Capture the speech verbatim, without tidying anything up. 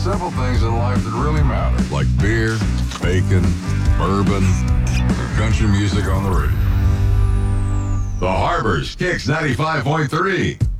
simple things in life that really matter, like beer, bacon, bourbon, and country music on the radio. The Harbor's Kicks ninety-five point three.